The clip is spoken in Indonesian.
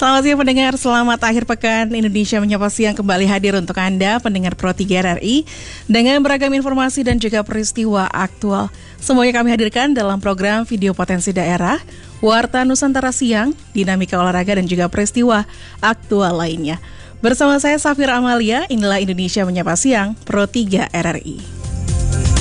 Selamat siang pendengar, selamat akhir pekan. Indonesia Menyapa Siang kembali hadir untuk Anda, pendengar Pro 3 RRI, dengan beragam informasi dan juga peristiwa aktual. Semuanya kami hadirkan dalam program Video Potensi Daerah, Warta Nusantara Siang, Dinamika Olahraga dan juga peristiwa aktual lainnya. Bersama saya Safira Amalia, inilah Indonesia Menyapa Siang, Pro 3 RRI.